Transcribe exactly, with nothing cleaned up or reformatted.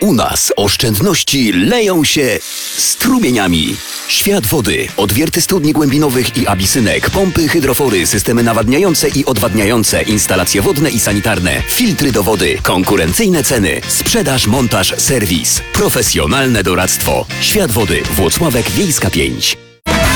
U nas oszczędności leją się strumieniami. Świat wody, odwierty studni głębinowych i abisynek, pompy, hydrofory, systemy nawadniające i odwadniające, instalacje wodne i sanitarne, filtry do wody, konkurencyjne ceny, sprzedaż, montaż, serwis, profesjonalne doradztwo. Świat wody, Włocławek, Wiejska pięć.